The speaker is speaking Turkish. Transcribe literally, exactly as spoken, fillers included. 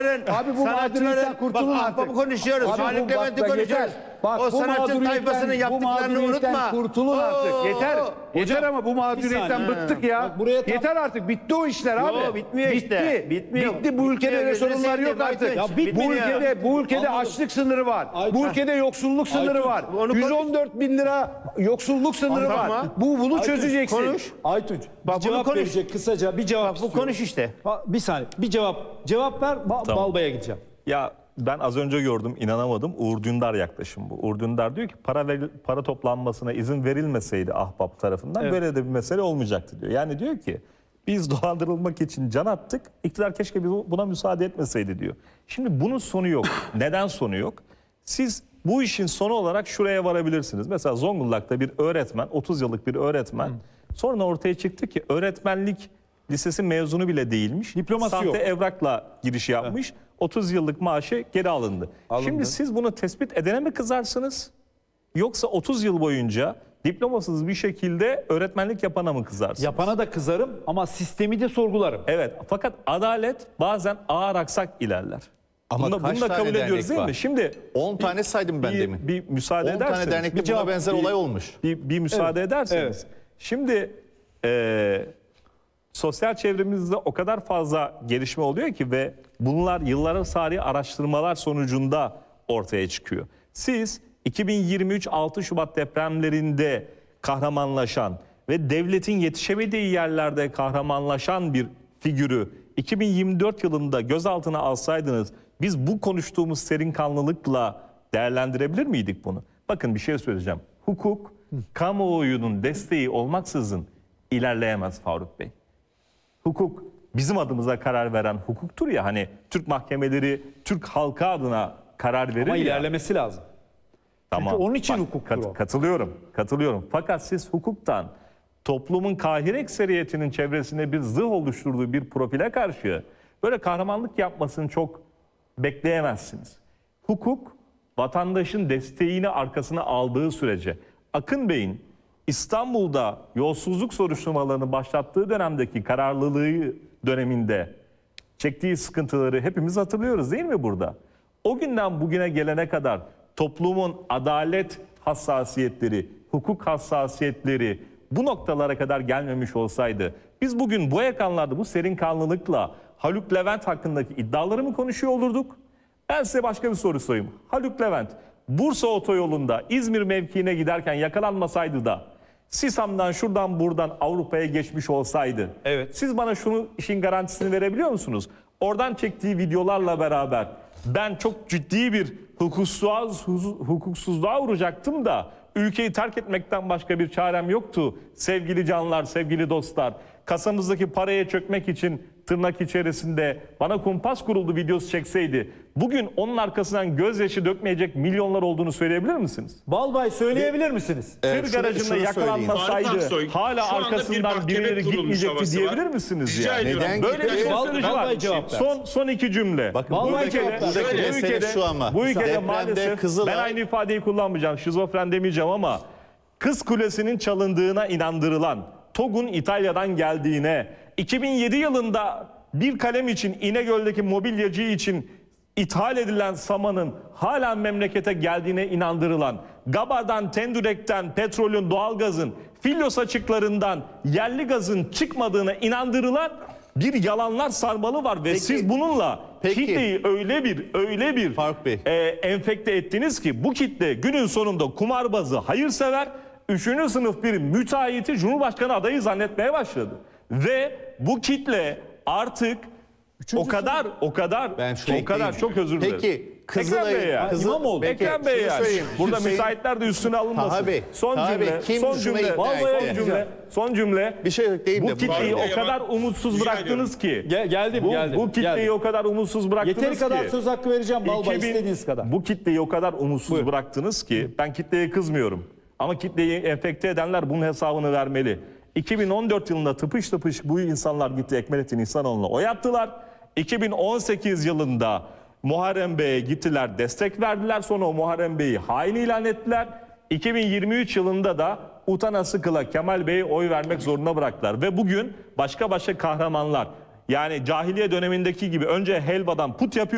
Abi bu mağduriyetten kurtulun bak, artık. Bak, konuşuyoruz. Abi Salih bu- Levent'i bak, konuşuyoruz. yeter. Bak, o bu sanatçı mağduriyetten- tayfasının bu yaptıklarını mağduriyetten unutma. kurtulun artık. Oo, Yeter. oo. Yeter ama bu mağduriyetten bıktık ya. Bak, buraya tam- Yeter artık. Bitti o işler abi. Yo, bitmiyor Bitti. işte. Bitmiyor. Bitti. Bu ülkede Bitmiyor. öyle sorunlar Gözünü yok seveyim, artık. Aytunç. bu Bitmiyor. ülkede bu ülkede Anladım. açlık sınırı var. Aytunç. Bu ülkede yoksulluk sınırı Aytunç. var. Onu yüz on dört bin lira yoksulluk sınırı Tamam. var. Bu bunu Aytunç, çözeceksin. konuş. Aytunç, Bak, bir bunu cevap konuş. verecek kısaca bir cevap Bak, bu istiyorum. konuş işte. Ha, bir saniye bir cevap cevap ver ba- Tamam. Balbay'a gideceğim. Ya ben az önce gördüm, inanamadım. Uğur Dündar yaklaşım bu. Uğur Dündar diyor ki para ver- para toplanmasına izin verilmeseydi Ahbap tarafından Evet. böyle de bir mesele olmayacaktı diyor. Yani diyor ki biz dolandırılmak için can attık. İktidar keşke buna müsaade etmeseydi diyor. Şimdi bunun sonu yok. Neden sonu yok? Siz bu işin sonu olarak şuraya varabilirsiniz. Mesela Zonguldak'ta bir öğretmen, otuz yıllık bir öğretmen. Hı. Sonra ortaya çıktı ki öğretmenlik lisesi mezunu bile değilmiş. Diploması Sahte yok. evrakla giriş yapmış. Evet. otuz yıllık maaşı geri alındı. Alındı. Şimdi siz bunu tespit edene mi kızarsınız? Yoksa otuz yıl boyunca diplomasız bir şekilde öğretmenlik yapana mı kızarsınız? Yapana da kızarım ama sistemi de sorgularım. Evet, fakat adalet bazen ağır aksak ilerler. Ama bunu, kaç bunu da tane kabul ediyoruz dernek değil var? mi? Şimdi on tane saydım ben bir, demin. Bir müsaade on ederseniz. tane dernekte bir buna cevap- benzer bir- olay olmuş. Bir, bir müsaade Evet, ederseniz. evet. Şimdi e, sosyal çevremizde o kadar fazla gelişme oluyor ki ve bunlar yıllara sari araştırmalar sonucunda ortaya çıkıyor. Siz iki bin yirmi üç altı Şubat depremlerinde kahramanlaşan ve devletin yetişemediği yerlerde kahramanlaşan bir figürü iki bin yirmi dört yılında gözaltına alsaydınız biz bu konuştuğumuz serin kanlılıkla değerlendirebilir miydik bunu? Bakın bir şey söyleyeceğim. Hukuk kamuoyunun desteği olmaksızın ilerleyemez Faruk Bey. Hukuk bizim adımıza karar veren hukuktur ya, hani Türk mahkemeleri Türk halkı adına karar verir Ama ya. ilerlemesi lazım. Tamam. Çünkü onun için Bak, hukuktur kat- o. Katılıyorum, katılıyorum. Fakat siz hukuktan toplumun kahir ekseriyetinin çevresinde bir zırh oluşturduğu bir profile karşı böyle kahramanlık yapmasını çok bekleyemezsiniz. Hukuk vatandaşın desteğini arkasına aldığı sürece Akın Bey'in İstanbul'da yolsuzluk soruşturmalarını başlattığı dönemdeki kararlılığı döneminde çektiği sıkıntıları hepimiz hatırlıyoruz değil mi burada? O günden bugüne gelene kadar toplumun adalet hassasiyetleri, hukuk hassasiyetleri bu noktalara kadar gelmemiş olsaydı biz bugün bu ekranlarda bu serin kanlılıkla Haluk Levent hakkındaki iddiaları mı konuşuyor olurduk? Ben size başka bir soru sorayım. Haluk Levent Bursa otoyolunda İzmir mevkiine giderken yakalanmasaydı da Sisam'dan şuradan buradan Avrupa'ya geçmiş olsaydı. Evet. Siz bana şunu işin garantisini verebiliyor musunuz? Oradan çektiği videolarla beraber ben çok ciddi bir hukuksuzluğa, hukuksuzluğa uğrayacaktım da ülkeyi terk etmekten başka bir çarem yoktu. Sevgili canlar, sevgili dostlar. Kasamızdaki paraya çökmek için tırnak içerisinde bana kumpas kuruldu videosu çekseydi bugün onun arkasından gözyaşı dökmeyecek milyonlar olduğunu söyleyebilir misiniz? Balbay söyleyebilir misiniz? Evet, Tır şunu- garajında şunu yakalanmasaydı Faruk Aksoy, hala şu anda bir arkasından mahkeme birileri kurulmuş gitmeyecekti havası diyebilir var. misiniz Rica ya? ediyorum. Neden Böyle bir gitti? sosyoloji Vallahi var. cevap ver. Son, son iki cümle. Bakın Vallahi buradaki, cevap ver. buradaki bu mesele ülkede, şu ama. bu ülkede Depremde maalesef Kızılay, ben aynı ifadeyi kullanmayacağım. Şizofren demeyeceğim ama Kız Kulesi'nin çalındığına inandırılan TOG'un İtalya'dan geldiğine, iki bin yedi yılında bir kalem için İnegöl'deki mobilyacı için ithal edilen samanın hala memlekete geldiğine inandırılan, Gabar'dan, Tendürek'ten, petrolün, doğalgazın, Filyos açıklarından yerli gazın çıkmadığına inandırılan bir yalanlar sarmalı var ve Peki, siz bununla peki. kitleyi öyle bir öyle bir Faruk Bey. e, enfekte ettiniz ki bu kitle günün sonunda kumarbazı, hayırsever, üçüncü sınıf bir müteahhiti Cumhurbaşkanı adayı zannetmeye başladı. Ve bu kitle artık o kadar o kadar Ben şu o kadar çok özür dilerim. Peki Ekrem Kızılay'ın Bey yani. Kızıl- İmamoğlu. Peki, Ekrem Bey şunu yani. söyleyeyim. Burada Hüseyin- müteahhitler de üstüne alınmasın. Taha Bey, son Taha cümle, Bey, kim son şuna cümle, ikna son etti? cümle, son cümle. Bir şey değil Bu de kitleyi Faruk o Bey, kadar bak, umutsuz rica bıraktınız ki. Gel- geldim, bu, geldim, Bu kitleyi geldim. o kadar umutsuz bıraktınız Yeteri kadar ki. söz hakkı vereceğim Balbay iki bin istediğiniz kadar. Bu kitleyi o kadar umutsuz bıraktınız ki ben kitleye kızmıyorum. Ama kitleyi enfekte edenler bunun hesabını vermeli. iki bin on dört yılında tıpış tıpış bu insanlar gitti Ekmelettin İhsanoğlu'na oy attılar. iki bin on sekiz yılında Muharrem Bey'e gittiler, destek verdiler. Sonra o Muharrem Bey'i hain ilan ettiler. iki bin yirmi üç yılında da utana sıkıla Kemal Bey'e oy vermek zorunda bıraktılar. Ve bugün başka başka kahramanlar, yani cahiliye dönemindeki gibi önce helvadan put yapıyor.